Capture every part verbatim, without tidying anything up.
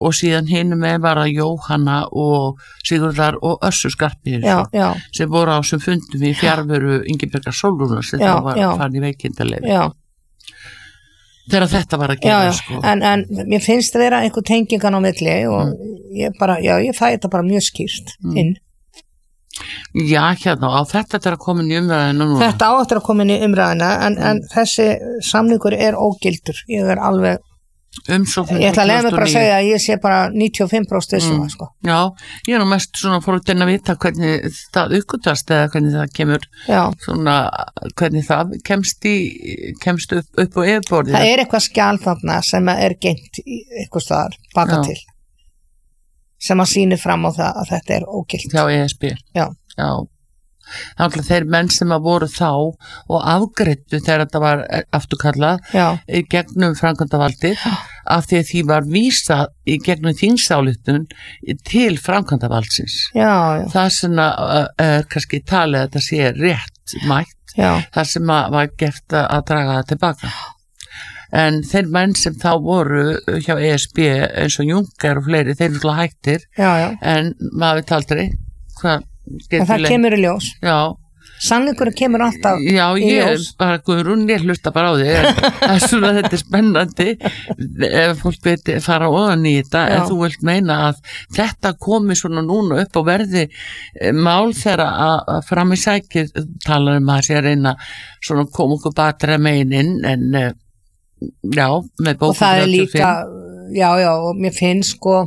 og síðan hinum með var að Jóhanna og Sigurðar og Össur Skarphéðinsson sem voru á sem fundum í fjarveru Ingibjargar Sólrúnar sem þá var farin í veikindaleyfi. Já. Þegar þetta var að gera, já, sko. En, en mér finnst það vera einhver tengingan á milli og mm. ég bara, já, ég fæ þetta bara mjög skýrt mm. inn. Já, hérna, á þetta er að koma inn í umræðina núna. Þetta á þetta að koma inn í umræðina, en, mm. en þessi samningur er ógildur. Ég er alveg, umsóknir. Ég ætla að leiða mig bara að segja að ég sé bara níutíu og fimm prósent vissum, mm. sko. Já, ég er nú mest svona fórhundin að vita hvernig það uppgötast eða hvernig það kemur, já. Svona, hvernig það kemst í, kemst upp, upp á yfirborðið. Það er eitthvað skjal þarna sem er geymt í eitthvað staðar baka já. Til. Sem að sýni fram á það að þetta er ógilt. Já, E S B. Já. Já. Þannig að þeir menn sem að voru þá og afgreiddu þegar þetta var afturkallað í gegnum framkvæmdavaldið af því að því var vísað í gegnum þingsályktun til framkvæmdavaldsins. Já, já. Það sem er kannski talið að þetta sé rétt mætt, já. Það sem að var gert að draga það tilbaka. En þeir menn sem þá voru hjá E S B eins og Juncker og fleiri, þeir eru hættir, já, já. En maður veit aldrei hvað en það kemur í ljós. Já. Sannleikurinn kemur alltaf já, í ég, ljós. Já, bara Guðrún, ég hlusta bara á þig. Það er svona, þetta er spennandi ef fólk veit fara ofan í þetta, já. En þú vilt meina að þetta komi svona núna upp og verði mál þegar að fram í sækir talar um að sé að reyna svona koma okkur batra meinin en já, með bókum og það er líka, já, já, og mér finnst sko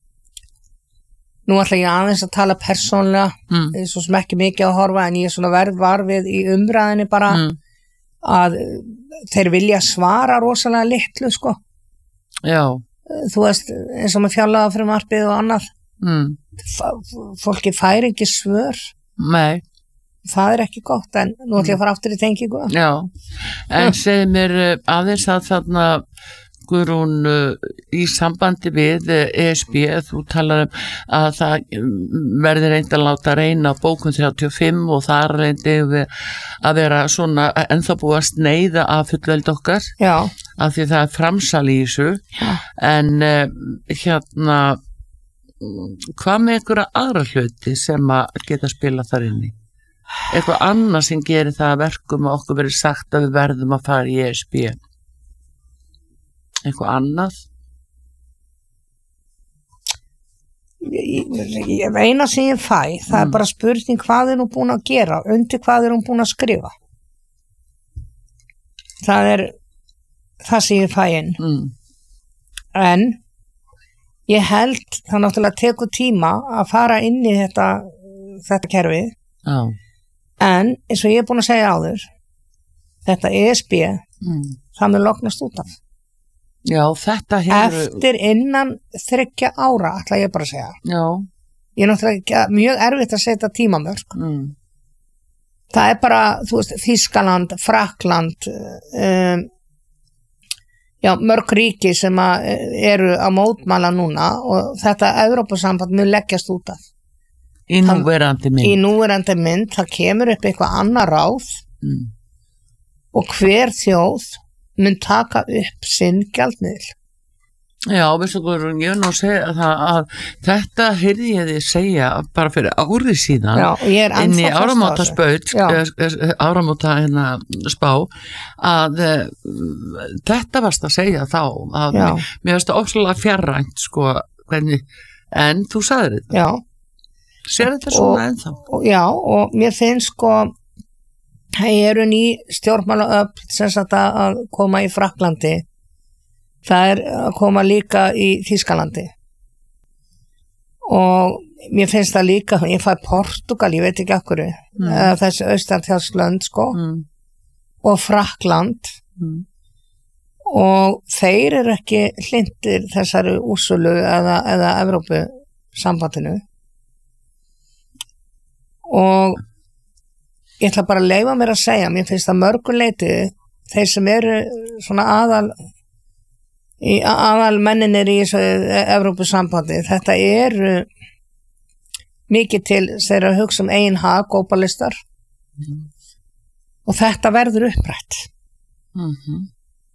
nú ætla ég aðeins að tala persónlega mm. svo sem ekki mikið að horfa en ég er svona verð var við í umræðinni bara mm. að þeir vilja svara rosalega litlu sko já þú veist eins og með fjárlagafrumvarpið og annað mm. fólki fær ekki svör nei það er ekki gott en nú ætla ég að fara aftur í tengingu já en mm. segð mér aðeins að þarna Guðrún í sambandi við E S B, þú talar um að það verði reynd að láta reyna bókun þrjátíu og fimm og það reyndi að vera svona ennþá búið að sneiða af fullveldi okkar já. Af því það er framsal í þessu já. En hérna hvað með einhverja aðra hluti sem að geta spila þar inni? Eitthvað annað sem gerir það að verkum að okkur verið sagt að við verðum að fara í E S B? Eitthvað annað? Ég eina sem ég fæ, það mm. er bara spurning hvað er hún búin að gera, undir hvað er hún búin að skrifa. Það er það sem ég fæ inn. Mm. En ég held það náttúrulega tekur tíma að fara inn í þetta, þetta kerfi. Oh. En eins og ég er búin að segja áður, þetta E S B, mm. það mun loknast út af. Já, þetta hefur... Eftir innan þriggja ára, ætla ég bara að segja. Já. Ég er náttúrulega ekki mjög erfitt að setja tímamörk. Mm. Það er bara, þú veist, Þýskaland, Frakkland, um, já, mörg ríki sem að eru að mótmæla núna og þetta Evrópusamband mun leggjast út af. Í núverandi mynd. Í núverandi mynd, það kemur upp eitthvað annað ráð mm. og hver þjóð mun taka upp sinn gjaldmiðil. Já, veistu Guðrún, ég er nú að segja það að þetta heyrði ég þið segja bara fyrir árið síðan já, inn í áramóta spaut áramóta hérna spá að uh, þetta varst að segja þá að já. mér, mér varst það óslulega fjarrænt sko, hvernig, en þú sagðir þetta já. Sér þetta svona ennþá? Og, já, og mér finnst sko það eru ný stjórnmálaöfl sem sagt að koma í Frakklandi það er að koma líka í Þýskalandi og mér finnst það líka ég fæ Portugal, ég veit ekki okkur mm. þessi austanþjálfslönd sko mm. og Frakkland mm. og þeir eru ekki hlindir þessari úrsölu eða, eða Evrópu sambandinu og ég ætla bara að leyfa mér að segja, mér finnst það mörguleiti þeir sem eru svona aðal í aðal menninir í þessu Evrópusambandi, þetta eru mikið til þeirra að hugsa um eigin hag, globalistar mm. og þetta verður upprætt mm-hmm.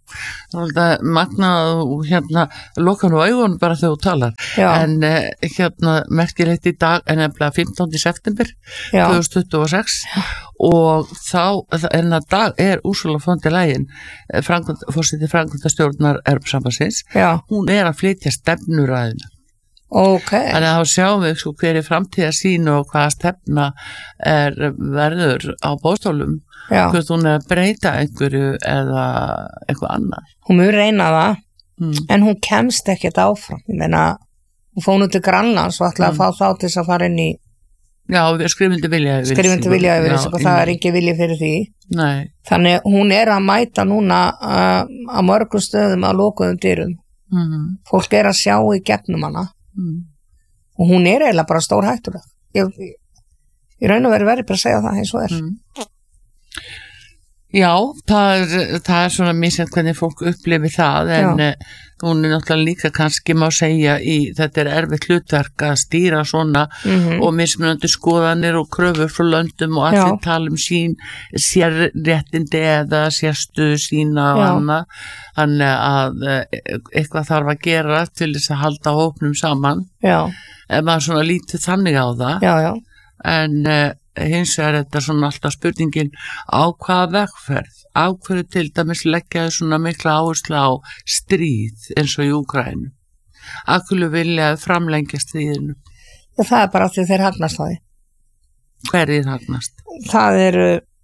Magnað og hérna lokar nú augun bara þegar þú talar. Já. En uh, hérna merkilegt í dag er nefnilega fimmtánda september Já. tvö þúsund tuttugu og sex og þá en að dag er Ursula von der Leyen fórseti framkvæmdastjórnar Evrópusambandsins. Hún er að flytja stefnuræðina. Okay. Þannig að þá sjáum við sko hver er framtíðarsýn og hvaða stefna er verður á boðstólum, hvort hún er að breyta einhverju eða eitthvað annað. Hún mun reyna það, mm. en hún kemst ekkert áfram. Ég meina, hún fór nú til Grænlands og ætlaði mm. að fá þá til þess að fara inn í Já, skrifindi vilja yfir skrifindi vilja yfir og það er ekki vilja fyrir því. Nei. Þannig hún er að mæta núna uh, á mörgum stöðum að lokuðum dyrum. Mm. Fólk er að sjá í gegnum hana. Mm. Og hún er eiginlega bara stór hættuleg. Ég, ég raun og veri verið bara að segja það eins og er. Mm. Já, það er, það er svona misjant hvernig fólk upplifi það en uh, hún er náttúrulega líka kannski má segja í þetta er erfitt hlutverk að stýra svona mm-hmm. og mismunandi skoðanir og kröfur frá löndum og allir tala um sín sérréttindi eða sérstuðu sína og annað. Þannig að uh, eitthvað þarf að gera til þess að halda hópnum saman. Já. Ef maður svona lítið þannig á það. Já, já. En uh, hins vegar þetta svona alltaf spurningin á hvaða vegferð, á hverju til dæmis leggjaði svona mikla áherslu á stríð eins og í Úkraínu. Af hverju viljaði framlengja stríðinu? Já, það er bara því þeir hagnast á því. Hverjir hagnast? Það eru,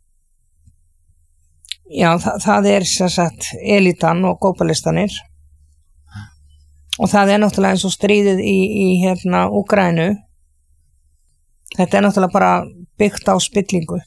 já, það, það er sem sagt elitan og globalistanir og það er náttúrulega eins og stríðið í, í hérna Úkraínu. Þetta er náttúrulega bara byggt á spillingu.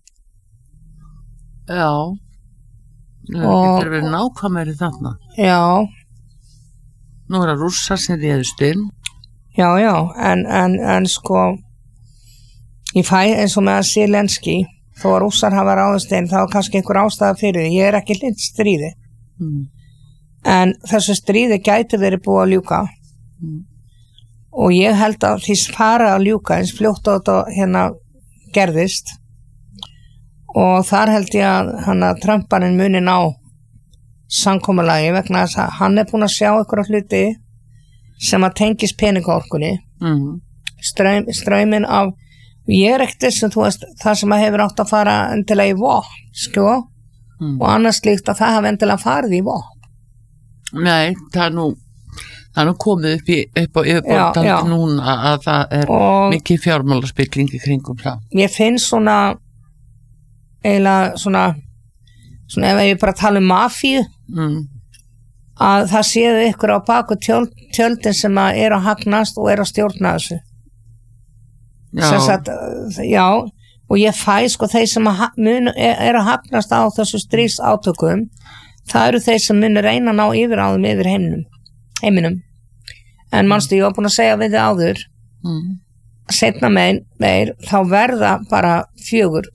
Já. Það getur verið nákvæmari þarna. Já. Nú er það Rússar sem réðust inn. Já, já, en, en, en sko, ég fæ eins og með að Zelenski, þó að Rússar hafa ráðust inn, þá er kannski einhver ástæða fyrir því. Ég er ekki hlýtt stríði. Mm. En þessu stríði gæti verið búið að ljúka. Mm. Og ég held að því fara að ljúka eins fljótt á þetta hérna gerðist og þar held ég að hann að Trumparinn muni ná samkomulagi vegna þess að hann er búin að sjá einhverja hluti sem að tengist peningaorkunni mm. Ströym, ströymin af ég er ekkert þess að þú veist það sem að hefur átt að fara endilega í vopn sko mm. og annars líkt að það hafa endilega farið í vopn. Nei, það er nú Það er nú komið upp, í, upp á yfirborðandi núna að það er og mikið fjármálaspilling í kringum það. Ég finn svona eiginlega svona, svona ef ég bara tala um mafíu mm. að það séu ykkur á baku tjöld, tjöldin sem að er að hagnast og er að stjórna þessu. Já. Sagt, já, og ég fæ sko þeir sem að mun, er að hagnast á þessu stríðs átökum, það eru þeir sem mun reyna að ná yfir á þeim yfir heiminum. heiminum en manstu ég var búin að segja við þið áður mm. setna meir, meir þá verða bara fjögur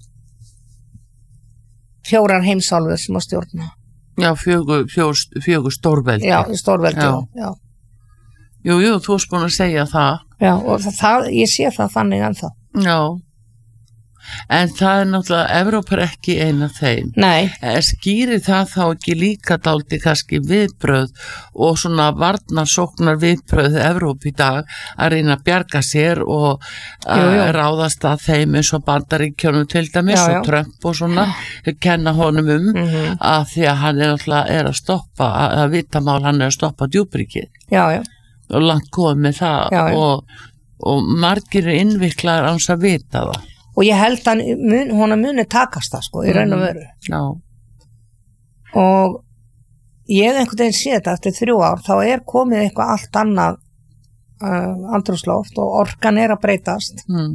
fjórar heimsálfur sem að stjórna Já, fjögur, fjögur, fjögur stórveldi Já, stórveldi já. Já. Jú, jú, þú erst búin að segja það Já, og það, það, ég sé það þannig ennþá Já En það er náttúrulega, Evrópa er ekki eina þeim. Nei. Skýrir það þá ekki líka dálítið kannski viðbröð og svona varnarsóknar viðbröð Evrópu í dag að reyna að bjarga sér og jú, jú. að ráðast að þeim eins og Bandaríkjunum til dæmis já, já. og Trump og svona, kenna honum um mm-hmm. að því að hann er náttúrulega er að stoppa, að, að vitamál hann er að stoppa djúpríkið. Já, já. Og langt komið með það já, já. Og, og margir er innviklaðar ans að vita það. Og ég held að mun, hún að muni takast það sko, í raun og veru. Já. Og ég einhvern veginn sé þetta eftir þrjú ár, þá er komið eitthvað allt annað uh, andrúmsloft og orkan er að breytast. Mm.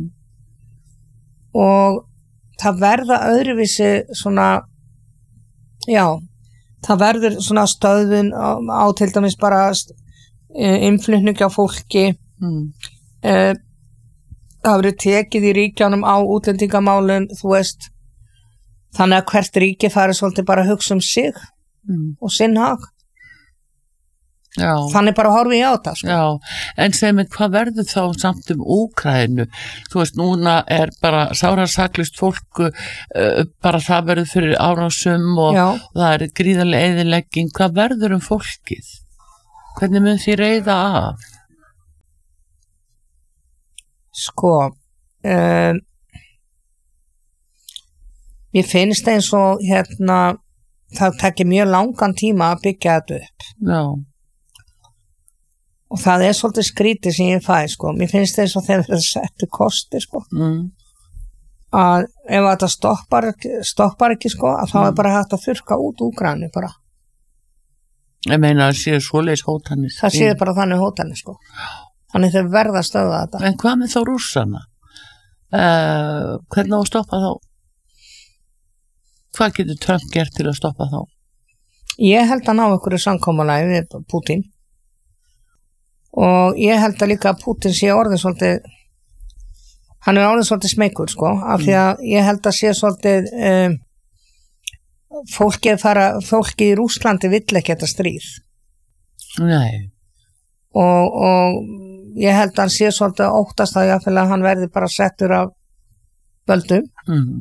Og það verða öðruvísi svona, já, það verður svona stöðun á, á til dæmis bara innflutning á fólki, mm. uh, það verður tekið í ríkjánum á útlendingamálum, þú veist, þannig að hvert ríki fari svolítið bara að hugsa um sig mm. og sinn hag. Já. Þannig bara horfi ég á þetta sko. Já, en segir mig, hvað verður þá samt um Úkraínu? Þú veist, núna er bara sárasaklust fólk, uh, bara það verður fyrir árásum og, og það er gríðarlega eyðilegging. Hvað verður um fólkið? Hvernig mun því reiða af? Sko, um, ég finnst eins og hérna, það tekir mjög langan tíma að byggja þetta upp. Já. Og það er svolítið skrítið sem ég fæ, sko. Mér finnst þess að þeir verða settu kosti, sko. Mm. Að ef þetta stoppar, stoppar ekki, sko, að þá mm. er bara hægt að þurrka út Úkraínu, bara. Ég meina að það séu svoleiðis hótanir. Það séu bara þannig hótanir, sko. Þannig þeir verða að stöða þetta. En hvað með þá rússana? Uh, hvernig á að stoppa þá? Hvað getur Trump gert til að stoppa þá? Ég held að ná einhverju samkomulagi við Putin. Og ég held að líka að Putin sé orðið svolítið, hann er orðið svolítið smeykur, sko, af mm. því að ég held að sé svolítið, um, fólkið fara, fólkið í Rússlandi vill ekki þetta stríð. Nei. Og, og ég held að hann sé svolítið óttast að jáfnvel að hann verði bara settur af völdum. Mm.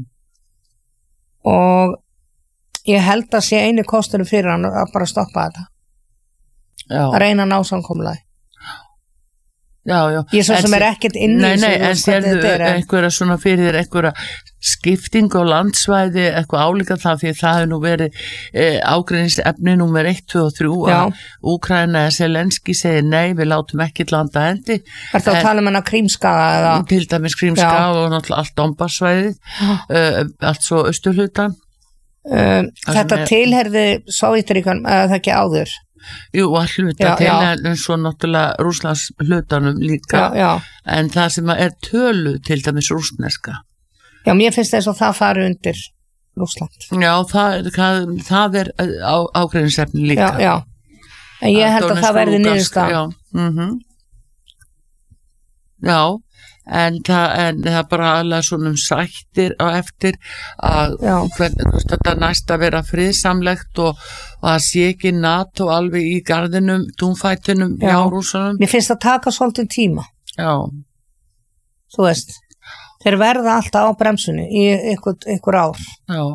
Og ég held að sé einu kostur fyrir hann að bara stoppa þetta. Já. Að reyna að ná samkomulagi. Já, já. Ég svo sem er ekkert inn í nei, nei, en sérðu einhverja svona fyrir þér einhverja skipting á landsvæði, eitthvað álíka það, því það hefur nú verið eh, ágreiningsefni númer eitt, tvö og þrjú já. Að Úkraína eða Zelenski segir nei, við látum ekki landa hendi. Er það að tala um hana Krímskaga eða? Til dæmis Krímskaga og náttúrulega allt Donbassvæðið, uh, allt svo austurhlutan. Um, þetta er... tilherði Sovétríkjunum, eða það ekki áður? Jú, að hluta til en svo náttúrulega Rússlands hlutanum líka, já, já. En það sem er tölu til dæmis rússneska. Já, mér finnst þess að það fari undir Rússland. Já, það, það, það er á, ágreiningsefni líka. Já, já. En ég held að, að það verði niðurstaðan. Já, mhm. Já, en það, en það bara alveg svona um sættir á eftir að hvern, þetta næst að vera friðsamlegt og, og að sé ekki NATO alveg í garðinum, túnfætinum hjá Rússunum. Mér finnst það taka svolítið tíma. Já. Þú veist, þeir verða alltaf á bremsunni í ykkur, ykkur ár. Já.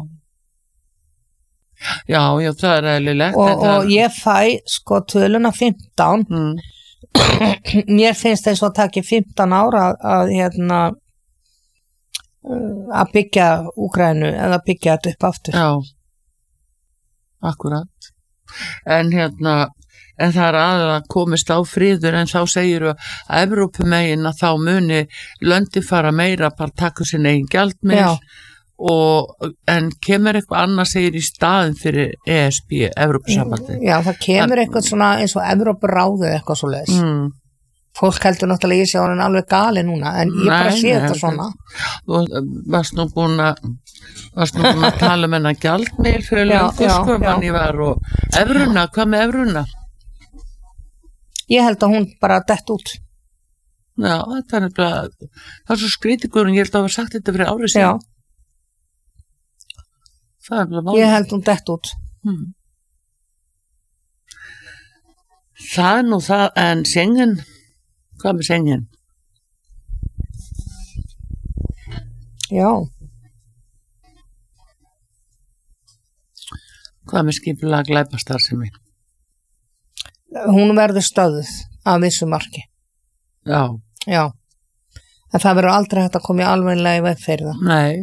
Já, já, það er eðlilegt. Og, og það... ég fæ sko töluna fimmtán. Mm. Mér finnst þess að taki fimmtán ára að, að hérna að byggja Úkraínu eða byggja þetta upp aftur. Já, akkurat. En hérna en það er aðeins komist á friður, en þá segir að Evrópumegin að þá muni löndi fara meira bara taka sin eigin gjaldmiðil. Og, en kemur eitthvað annað segir í staðin fyrir E S B, Evrópusambandið? Já, það kemur eitthvað svona eins og Evrópuráðið eitthvað svo leiðis. Mm. Fólk heldur náttúrulega ég sé að hann alveg gali núna, en ég nei, bara sé nei, þetta svona. Þú varst nú búin að varst nú búin að tala um hennar gjaldmiðil fyrir löngu sko, mann ég var og evruna, hvað með evruna? Ég held að hún bara dett út. Já, þetta er bara það er svo skrítikur, en ég held að hafa sagt þetta fyrir árið síðan. Já. Ég held hún dett út. Hmm. Það er nú það, en Schengen, hvað með Schengen? Já. Hvað með skipulega glæpastarfsemi? Hún verður stöðuð af vissu marki. Já. Já. En það verður aldrei hægt að koma í alveglega í veg fyrir það. Nei.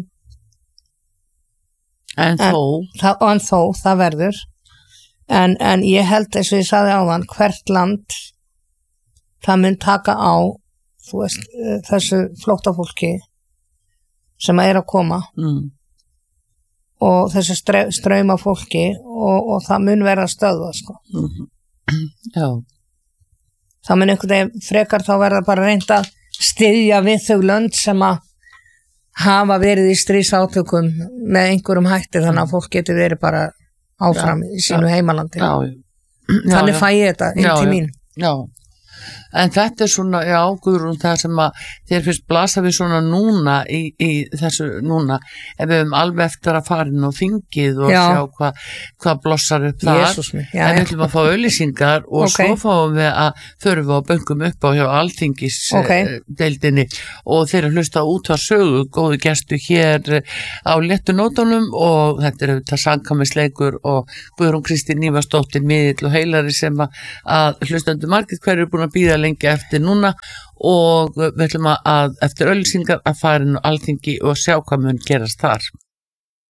En þó. En, það, en þó, það verður. En, en ég held, eins og ég sagði áðan, hvert land það mun taka á, þú veist, þessu flóttafólki sem er að koma mm. og þessu streyma fólki og, og það mun vera stöðva, sko. Mm. Já. Það mun einhvern veginn frekar þá verða bara reynd að styðja við þau lönd sem að hafa verið í stríðsátökum með einhverjum hætti, þannig að fólk getur verið bara áfram já, í sínu já, heimalandi. Já, já, þannig já, fæ ég þetta inn já, til mín. Já, En þetta er svona, já, Guðrún, það sem að þér finnst blasa við svona núna í, í þessu núna, ef við höfum alveg eftir að fara inn á þingið og Já. sjá hvað hva blossar upp þar, Jesús minn, já, en við já. ætlum að fá auglýsingar og Ok. svo fáum við að þurfum við að böngum upp á hjá Alþingis Ok. eh, deildinni og þeir eru hlusta út á sögu, góðu gestu hér eh, á léttu nótunum og þetta er auðvitað Samkvæmisleikur og Guðrún Kristín Ívarsdóttir miðill og heilari sem að, að hlustendur margir hverju er búin að bíða lengi eftir núna og við ætlum að eftir auglýsingar að fara inn á Alþingi og sjá hvað mun gerast þar.